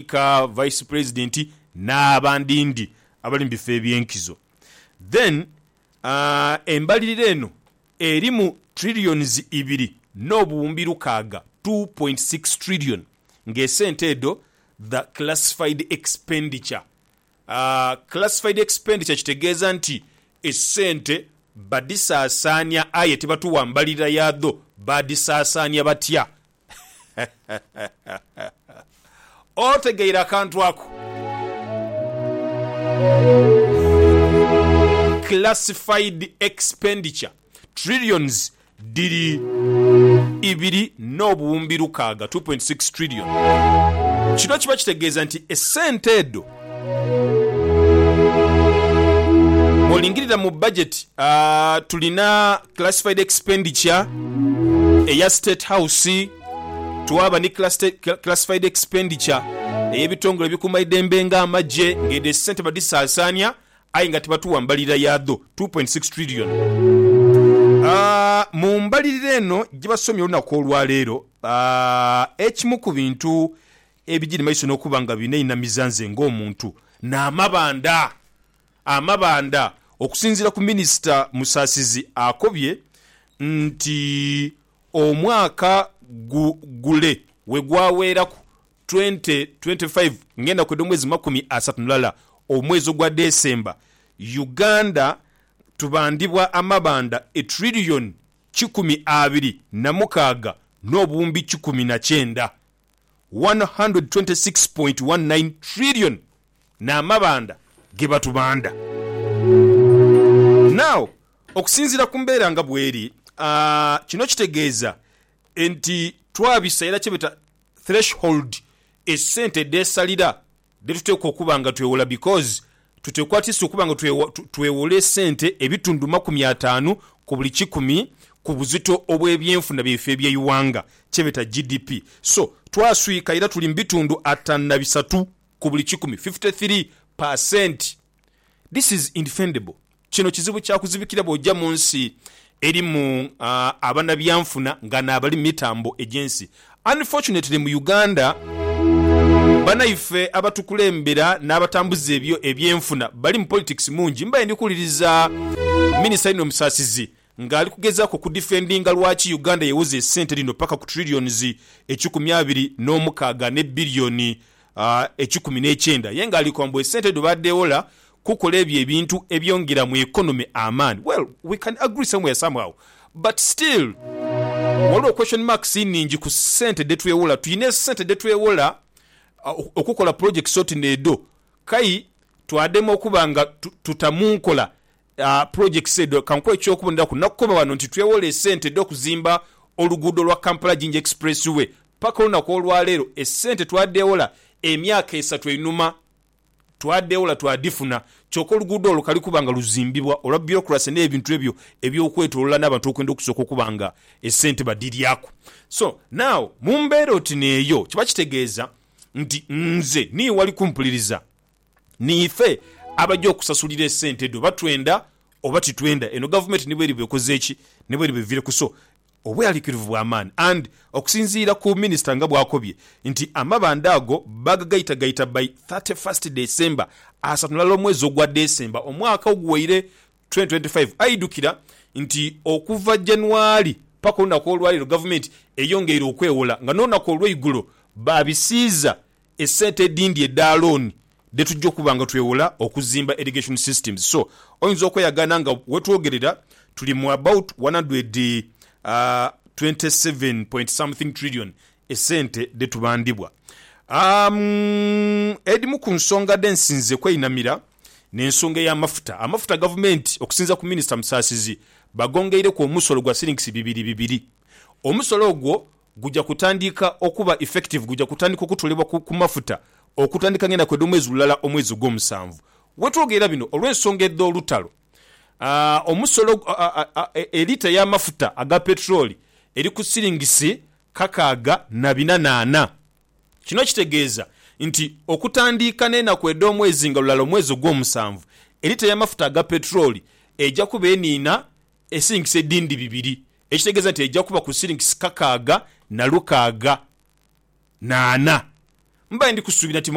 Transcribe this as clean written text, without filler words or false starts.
speaker, vice president n'abandindi abali mu bifo ebyenkizo. Then embalirira eno eri mu trillions 2 n'obuwumbi 2.6 trillion ng'esente edo the classified expenditure. Classified expenditure kitegeeza nti esente badisaasaanya aye tebatuwa mbalirira yaadho badisaasaanya batya. Otegeera akantu ako. Classified expenditure trillions 2 n'obuwumbi 2.6 trillion. Kino kiba kitegeeza nti esente edo olingirira mu budget tulina classified expenditure eya State House, tuwaba ni classified expenditure ey'ebitongole ebikuuma eddembe ng'amagye ng'edo esente badisaasaanya aye nga tebatuwa mbalirira yaadho 2.6 trillion. Mu mbalirira eno gye basomye olunaku olwaleero ekimu ku bintu ebigiri maiso n'okuba nga bineinamiza nze ng'omuntu n'amabanda okusinziira ku minisita Musaasizi akobye nti omwaka gule we gwaweeraku 2025 ngenda kwedde omwezi 30 omwezi ogwa Desemba Uganda tubandibwa amabanda trillion 26 n'obuwumbi 19 126.19 trillion n'amabanda ge batubanda. Now okusinziira ku mbeera nga bweri kino kitegeeza nti twabisa era kyebeta threshold esente desalira detuteeka okuba nga twewola because tutekwatisa okuba nga twewola esente ebitundu 50 ku buli 100 ku buzito obw'ebyenfuna byeffe eby'eyiwanga kyebeta GDP. So twaswika era tuli mbitundu 53 ku buli 100 53%. This is indefendable. Kino kizibu kya kuzibikira bw'ojja mu nsi erimu abana byanfuna nga n'abali mitambo agency. Unfortunately mu Uganda banaife abatukulembera n'abatambuza ebyo ebyenfuna bali mu politics mungi. Mbaye ndikuliriza Minister ino Musaasizi ngali kugezaako ku defendinga lwaki Uganda yewuze esente lino paka ku trillions 26 ne billioni 19 yenga alikwambwe esente dobaddeola kukola ebintu ebyongera mu economy amaani. Well, we can agree somewhere somehow, but still waliwo question marks ningi ku sente detwewola. Tuyine sente detwewola okukola projects oti nedo kai twademo okubanga tutamunkola projects edo kanko ekyokubonera ku nakukoba wano nti twewola esente do kuzimba oluguudo lwa Kampala Jinja Expressway paka olunaku olwaleero esente twaddewola emyaka 3 enuma twaddewola twadifuna kyokka oluguudo olwo kali kubanga luzimbibwa olwa bureaucracy n'ebintu ebyo ebyokwetolola n'abantu okwenda okusooka okubanga esente badiryako. So now mu mbeera oti neeyo kiba kitegeeza nti nze ni wali kumpuliriza niife abajja okusasulira esente edo batwenda oba titwenda eno government nibo eri bekoze eki nibo eri bevire kuso obweyaliikirivu bw'amaani. And okusinziira ku minisita nga bwakobye nti amabanda ago bagagayitagayita by 31st December 30 omwezi ogwa December omwaka oguweire 2025 ayidukira nti okuva January paka olunaku olwaliro government eyongeire okwewola nga n'olunaku olw'eigulo babisiiza esente edindi eddaalooni detujja okuba nga twewola okuzimba irrigation systems. So oyinza okweyagana nga wetwogerera tuli mu about 127 point something trillion esente detubandibwa. Edimu ku nsonga densinze kweyinamira n'ensonga y'amafuta. Amafuta government okusinza ku Minister Musaasizi bagongeire ku omusolo gwa shillings 200. Omusolo ogwo gujja kutandika okuba effective, gujja kutandika okutolebwa ku mafuta okutandika ngenda kwedde omwezi ulala omwezi gw'omusanvu. Wetwogera bino olw'ensonga edda olutalo omusolo elita y'amafuta aga petroli eri ku shillings 648. Kino kitegeeza nti okutandika nena kwedde omwezi nga lulala omwezi gw'omusanvu elita y'amafuta aga petroli ejja kuba eniina shillings edindi 2. Ekitegeeza nti ejja kuba ku shillings 648. Mbaye ndi kusuubira nti